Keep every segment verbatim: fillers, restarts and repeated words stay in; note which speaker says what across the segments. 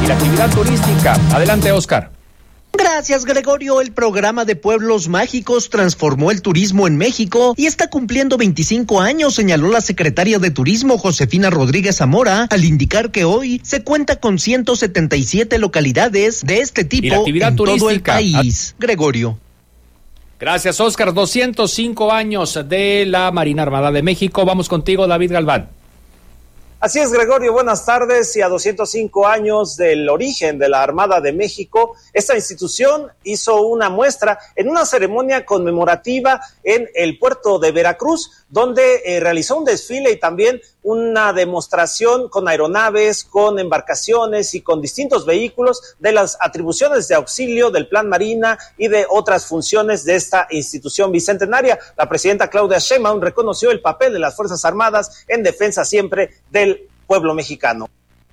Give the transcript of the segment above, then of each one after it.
Speaker 1: y la actividad turística. Adelante, Oscar.
Speaker 2: Gracias, Gregorio. El programa de Pueblos Mágicos transformó el turismo en México y está cumpliendo veinticinco años, señaló la secretaria de Turismo, Josefina Rodríguez Zamora, al indicar que hoy se cuenta con ciento setenta y siete localidades de este tipo en todo el país. Gregorio.
Speaker 1: Gracias, Oscar. doscientos cinco años de la Marina Armada de México. Vamos contigo, David Galván.
Speaker 3: Así es, Gregorio, buenas tardes. Y a doscientos cinco años del origen de la Armada de México, esta institución hizo una muestra en una ceremonia conmemorativa en el puerto de Veracruz, donde eh, realizó un desfile y también una demostración con aeronaves, con embarcaciones y con distintos vehículos de las atribuciones de auxilio del Plan Marina y de otras funciones de esta institución bicentenaria. La presidenta Claudia Sheinbaum reconoció el papel de las Fuerzas Armadas en defensa siempre del pueblo mexicano.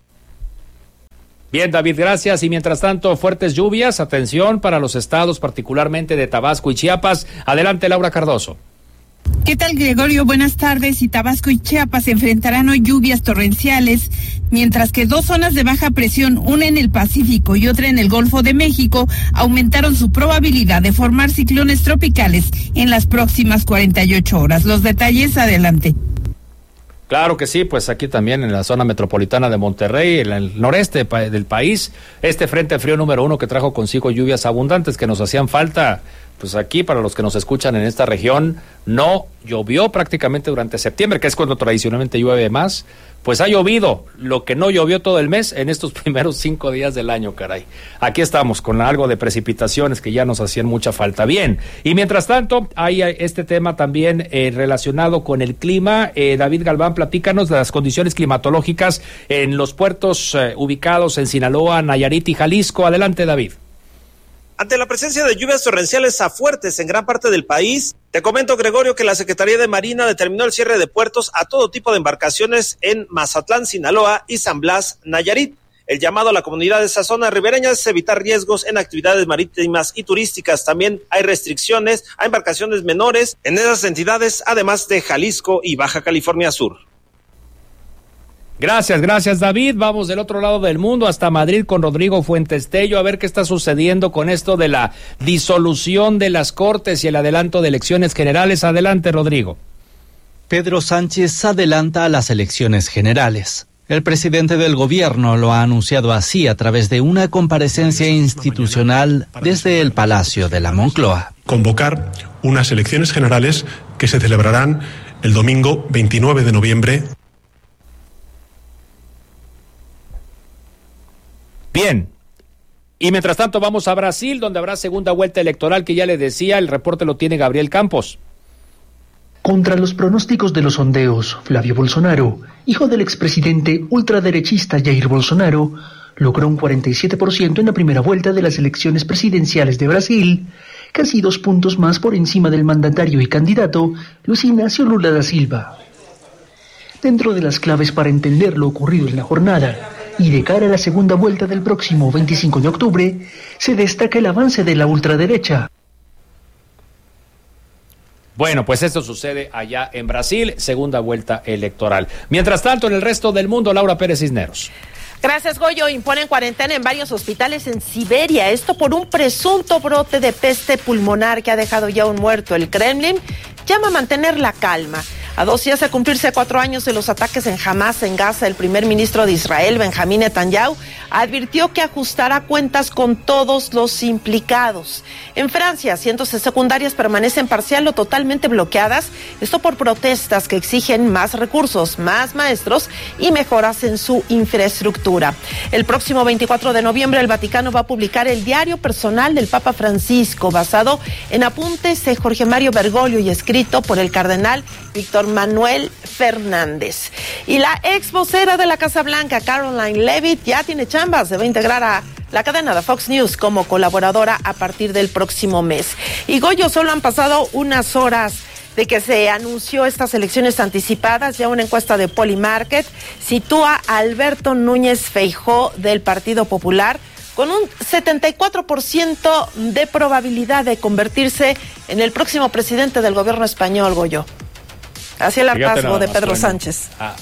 Speaker 1: Bien, David, gracias. Y mientras tanto, fuertes lluvias, atención para los estados, particularmente de Tabasco y Chiapas. Adelante, Laura Cardoso.
Speaker 4: ¿Qué tal, Gregorio? Buenas tardes. Y Tabasco y Chiapas enfrentarán hoy lluvias torrenciales, mientras que dos zonas de baja presión, una en el Pacífico y otra en el Golfo de México, aumentaron su probabilidad de formar ciclones tropicales en las próximas cuarenta y ocho horas. Los detalles, adelante.
Speaker 1: Claro que sí, pues aquí también en la zona metropolitana de Monterrey, en el noreste del país, este frente frío número uno que trajo consigo lluvias abundantes que nos hacían falta. Pues aquí, para los que nos escuchan en esta región, no llovió prácticamente durante septiembre, que es cuando tradicionalmente llueve más. Pues ha llovido lo que no llovió todo el mes en estos primeros cinco días del año, caray. Aquí estamos con algo de precipitaciones que ya nos hacían mucha falta. Bien, y mientras tanto, hay este tema también eh, relacionado con el clima. Eh, David Galván, platícanos de las condiciones climatológicas en los puertos eh, ubicados en Sinaloa, Nayarit y Jalisco. Adelante, David.
Speaker 3: Ante la presencia de lluvias torrenciales a fuertes en gran parte del país, te comento, Gregorio, que la Secretaría de Marina determinó el cierre de puertos a todo tipo de embarcaciones en Mazatlán, Sinaloa y San Blas, Nayarit. El llamado a la comunidad de esa zona ribereña es evitar riesgos en actividades marítimas y turísticas. También hay restricciones a embarcaciones menores en esas entidades, además de Jalisco y Baja California Sur.
Speaker 1: Gracias, gracias, David. Vamos del otro lado del mundo hasta Madrid con Rodrigo Fuentes Tello a ver qué está sucediendo con esto de la disolución de las Cortes y el adelanto de elecciones generales. Adelante, Rodrigo.
Speaker 5: Pedro Sánchez adelanta a las elecciones generales. El presidente del gobierno lo ha anunciado así a través de una comparecencia institucional desde el Palacio de la Moncloa.
Speaker 6: Convocar unas elecciones generales que se celebrarán el domingo veintinueve de noviembre.
Speaker 1: Bien, y mientras tanto vamos a Brasil, donde habrá segunda vuelta electoral que ya le decía, el reporte lo tiene Gabriel Campos.
Speaker 7: Contra los pronósticos de los sondeos, Flavio Bolsonaro, hijo del expresidente ultraderechista Jair Bolsonaro, logró un cuarenta y siete por ciento en la primera vuelta de las elecciones presidenciales de Brasil, casi dos puntos más por encima del mandatario y candidato Luiz Inácio Lula da Silva. Dentro de las claves para entender lo ocurrido en la jornada, y de cara a la segunda vuelta del próximo veinticinco de octubre, se destaca el avance de la ultraderecha.
Speaker 1: Bueno, pues esto sucede allá en Brasil, segunda vuelta electoral. Mientras tanto, en el resto del mundo, Laura Pérez Cisneros.
Speaker 8: Gracias, Goyo. Imponen cuarentena en varios hospitales en Siberia. Esto por un presunto brote de peste pulmonar que ha dejado ya un muerto. El Kremlin llama a mantener la calma. A dos días de cumplirse cuatro años de los ataques en Hamas en Gaza, el primer ministro de Israel, Benjamín Netanyahu, advirtió que ajustará cuentas con todos los implicados. En Francia, cientos de secundarias permanecen parcial o totalmente bloqueadas, esto por protestas que exigen más recursos, más maestros y mejoras en su infraestructura. El próximo veinticuatro de noviembre, el Vaticano va a publicar el diario personal del Papa Francisco, basado en apuntes de Jorge Mario Bergoglio y escrito por el cardenal Víctor Manuel Fernández. Y la ex vocera de la Casa Blanca, Caroline Leavitt, ya tiene chambas, se va a integrar a la cadena de Fox News como colaboradora a partir del próximo mes. Y Goyo, solo han pasado unas horas de que se anunció estas elecciones anticipadas. Ya una encuesta de Polymarket sitúa a Alberto Núñez Feijóo del Partido Popular con un setenta y cuatro por ciento de probabilidad de convertirse en el próximo presidente del gobierno español, Goyo. Hacia el hartazgo de Pedro Sánchez.
Speaker 1: Ah,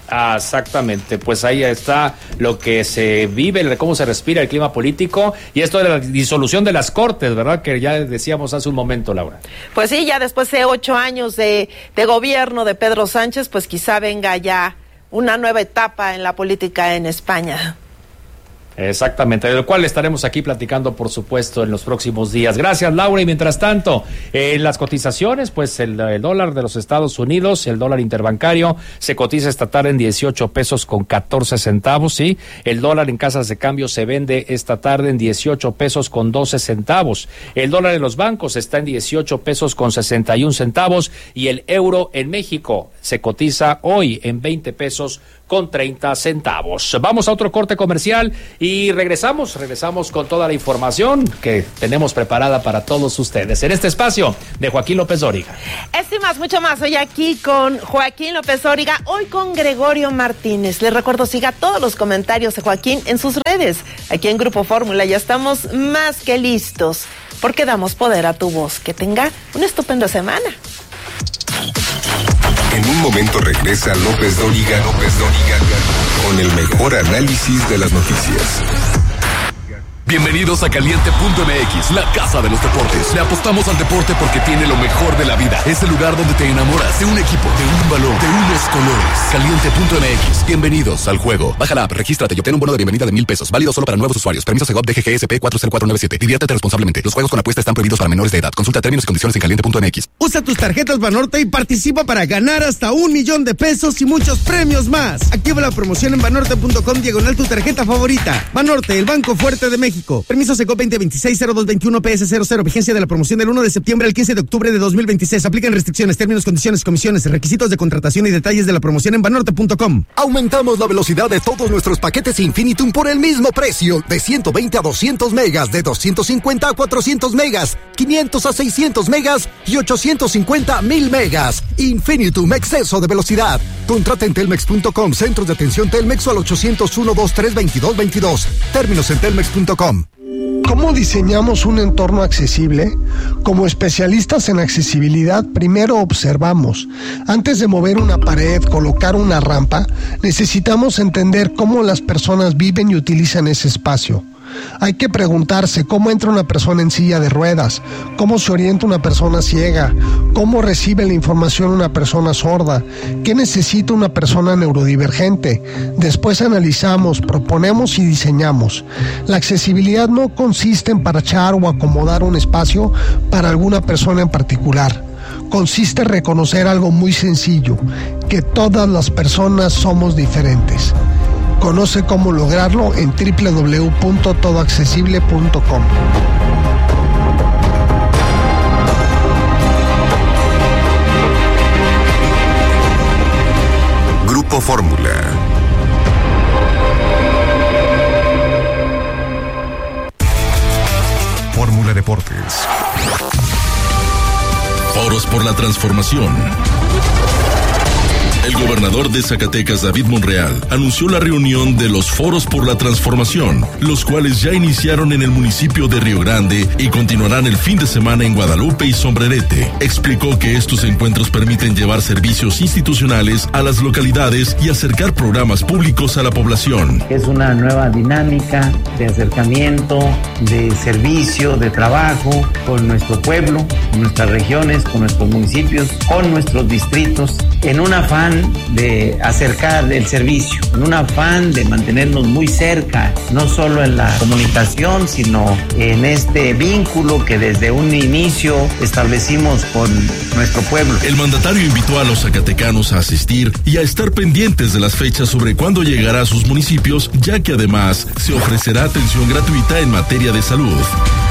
Speaker 1: Ah, exactamente, pues ahí está lo que se vive, cómo se respira el clima político y esto de la disolución de las Cortes, ¿verdad? Que ya decíamos hace un momento, Laura.
Speaker 8: Pues sí, ya después de ocho años de, de gobierno de Pedro Sánchez, pues quizá venga ya una nueva etapa en la política en España.
Speaker 1: Exactamente, del cual estaremos aquí platicando, por supuesto, en los próximos días. Gracias, Laura. Y mientras tanto, en eh, las cotizaciones, pues el, el dólar de los Estados Unidos, el dólar interbancario, se cotiza esta tarde en dieciocho pesos con catorce centavos, ¿sí? El dólar en casas de cambio se vende esta tarde en dieciocho pesos con doce centavos. El dólar en los bancos está en dieciocho pesos con sesenta y un centavos y el euro en México se cotiza hoy en veinte pesos con treinta centavos. Vamos a otro corte comercial y regresamos, regresamos con toda la información que tenemos preparada para todos ustedes en este espacio de Joaquín López Dóriga.
Speaker 8: Esto y más, mucho más, hoy aquí con Joaquín López Dóriga, hoy con Gregorio Martínez. Les recuerdo, siga todos los comentarios de Joaquín en sus redes. Aquí en Grupo Fórmula ya estamos más que listos, porque damos poder a tu voz. Que tenga una estupenda semana.
Speaker 9: En un momento regresa López Dóriga, López Dóriga, con el mejor análisis de las noticias.
Speaker 10: Bienvenidos a Caliente punto M X, la casa de los deportes. Le apostamos al deporte porque tiene lo mejor de la vida. Es el lugar donde te enamoras de un equipo, de un balón, de unos colores. Caliente punto M X, bienvenidos al juego. Baja la app, regístrate y obtén un bono de bienvenida de mil pesos. Válido solo para nuevos usuarios. Permiso Segov D G G S P cuatro cero cuatro nueve siete. Diviértete responsablemente. Los juegos con apuesta están prohibidos para menores de edad. Consulta términos y condiciones en Caliente punto M X.
Speaker 11: Usa tus tarjetas Banorte y participa para ganar hasta un millón de pesos y muchos premios más. Activa la promoción en banorte punto com diagonal tu tarjeta favorita. Banorte, el banco fuerte de México. Permiso Segov veinte veintiséis cero dos veintiuno P S cero cero. Vigencia de la promoción del uno de septiembre al quince de octubre de dos mil veintiséis. Aplican restricciones, términos, condiciones, comisiones, requisitos de contratación y detalles de la promoción en banorte punto com.
Speaker 12: Aumentamos la velocidad de todos nuestros paquetes Infinitum por el mismo precio. De ciento veinte a doscientos megas, de doscientos cincuenta a cuatrocientos megas, quinientos a seiscientos megas y ochocientos cincuenta a mil megas. Infinitum, exceso de velocidad. Contrata en telmex punto com, centros de atención Telmex o al ochocientos uno veintitrés veintidós veintidós. Términos en telmex punto com.
Speaker 13: ¿Cómo diseñamos un entorno accesible? Como especialistas en accesibilidad, primero observamos. Antes de mover una pared, colocar una rampa, necesitamos entender cómo las personas viven y utilizan ese espacio. Hay que preguntarse cómo entra una persona en silla de ruedas, cómo se orienta una persona ciega, cómo recibe la información una persona sorda, qué necesita una persona neurodivergente. Después analizamos, proponemos y diseñamos. La accesibilidad no consiste en parchar o acomodar un espacio para alguna persona en particular. Consiste en reconocer algo muy sencillo, que todas las personas somos diferentes. Conoce cómo lograrlo en doble u doble u doble u punto todo accesible punto com.
Speaker 9: Grupo Fórmula. Fórmula Deportes.
Speaker 10: Foros por la transformación. El gobernador de Zacatecas, David Monreal, anunció la reunión de los Foros por la Transformación, los cuales ya iniciaron en el municipio de Río Grande y continuarán el fin de semana en Guadalupe y Sombrerete. Explicó que estos encuentros permiten llevar servicios institucionales a las localidades y acercar programas públicos a la población.
Speaker 14: Es una nueva dinámica de acercamiento, de servicio, de trabajo con nuestro pueblo, con nuestras regiones, con nuestros municipios, con nuestros distritos, en un afán de acercar el servicio, en un afán de mantenernos muy cerca, no solo en la comunicación, sino en este vínculo que desde un inicio establecimos con nuestro pueblo.
Speaker 10: El mandatario invitó a los zacatecanos a asistir y a estar pendientes de las fechas sobre cuándo llegará a sus municipios, ya que además se ofrecerá atención gratuita en materia de salud.